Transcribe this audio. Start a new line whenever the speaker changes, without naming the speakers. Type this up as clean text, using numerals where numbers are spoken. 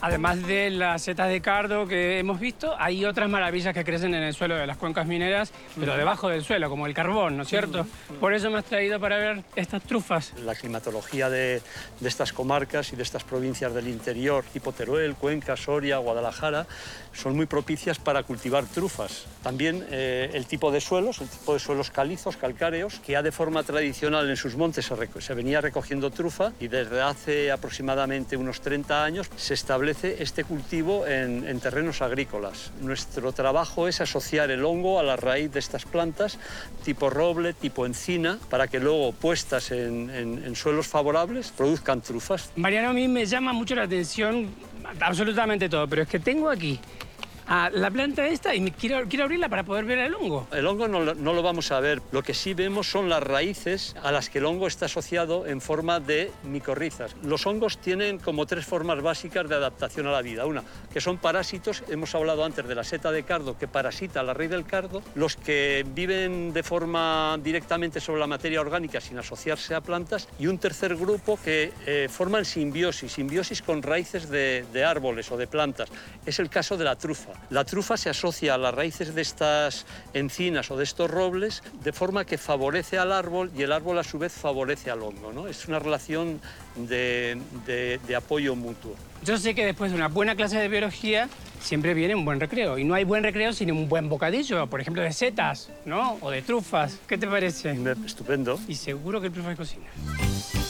Además de las setas de cardo que hemos visto, hay otras maravillas que crecen en el suelo de las cuencas mineras, pero debajo del suelo, como el carbón, ¿no es cierto? Por eso me has traído para ver estas trufas.
La climatología de estas comarcas y de estas provincias del interior, tipo Teruel, Cuenca, Soria, Guadalajara, son muy propicias para cultivar trufas. También el tipo de suelos calizos, calcáreos, que ya de forma tradicional en sus montes se venía recogiendo trufa y desde hace aproximadamente unos 30 años se establece este cultivo en terrenos agrícolas. Nuestro trabajo es asociar el hongo a la raíz de estas plantas, tipo roble, tipo encina, para que luego, puestas en suelos favorables, produzcan trufas.
Mariano, a mí me llama mucho la atención absolutamente todo, pero es que tengo aquí la planta esta y quiero abrirla para poder ver el hongo.
El hongo no lo vamos a ver. Lo que sí vemos son las raíces a las que el hongo está asociado en forma de micorrizas. Los hongos tienen como 3 formas básicas de adaptación a la vida. Una, que son parásitos. Hemos hablado antes de la seta de cardo, que parasita la raíz del cardo. Los que viven de forma directamente sobre la materia orgánica sin asociarse a plantas. Y un tercer grupo que forman simbiosis con raíces de árboles o de plantas. Es el caso de la trufa. La trufa se asocia a las raíces de estas encinas o de estos robles de forma que favorece al árbol y el árbol a su vez favorece al hongo, ¿no? Es una relación de apoyo mutuo.
Yo sé que después de una buena clase de biología siempre viene un buen recreo. Y no hay buen recreo sin un buen bocadillo, por ejemplo, de setas, ¿no? O de trufas. ¿Qué te parece?
Estupendo.
Y seguro que el profe cocina.